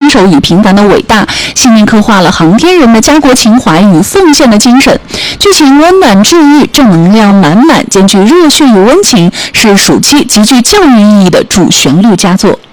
守与平凡的伟大，细腻刻画了航天人的家国情怀与奉献的精神。剧情温暖治愈，正能量满满，兼具热血与温情，是暑期极具教育意义的主旋律佳作。